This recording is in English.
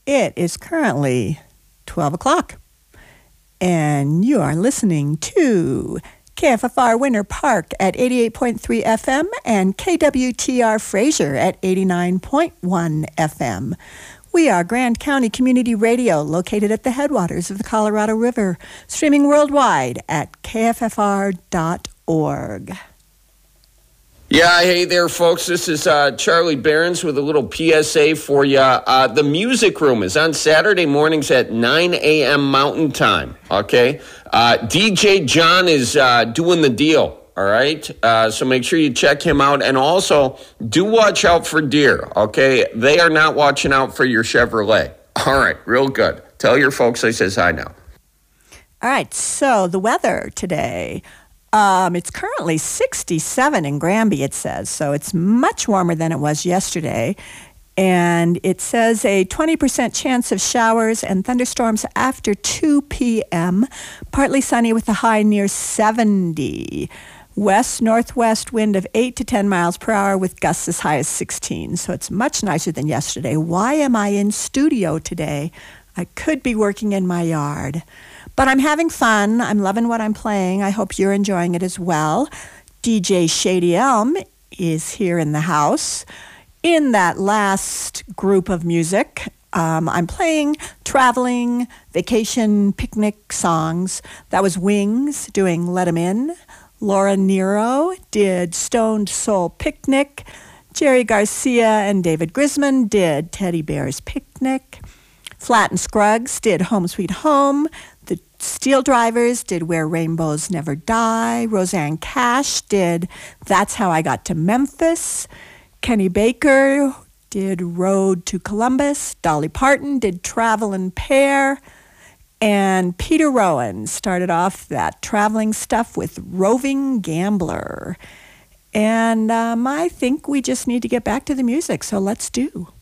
It is currently 12 o'clock, and you are listening to KFFR Winter Park at 88.3 FM and KWTR Fraser at 89.1 FM. We are Grand County Community Radio, located at the headwaters of the Colorado River, streaming worldwide at kffr.org. Yeah, hey there, folks. This is Charlie Behrens with a little PSA for you. The Music Room is on Saturday mornings at 9 a.m. Mountain Time, okay? DJ John is doing the deal, all right? So make sure you check him out. And also, do watch out for deer, okay? They are not watching out for your Chevrolet. All right, real good. Tell your folks I says hi now. All right, so the weather today. It's currently 67 in Granby, it says, so it's much warmer than it was yesterday. And it says a 20% chance of showers and thunderstorms after 2 p.m., partly sunny with a high near 70. West-northwest wind of 8 to 10 miles per hour with gusts as high as 16. So it's much nicer than yesterday. Why am I in studio today? I could be working in my yard. But I'm having fun. I'm loving what I'm playing. I hope you're enjoying it as well. DJ Shady Elm is here in the house. In that last group of music, I'm playing traveling, vacation, picnic songs. That was Wings doing Let 'Em In. Laura Nero did Stoned Soul Picnic. Jerry Garcia and David Grisman did Teddy Bear's Picnic. Flat and Scruggs did Home Sweet Home. The Steel Drivers did Where Rainbows Never Die. Roseanne Cash did That's How I Got to Memphis. Kenny Baker did Road to Columbus. Dolly Parton did Travel in Pair. And Peter Rowan started off that traveling stuff with Roving Gambler. And I think we just need to get back to the music, so let's do.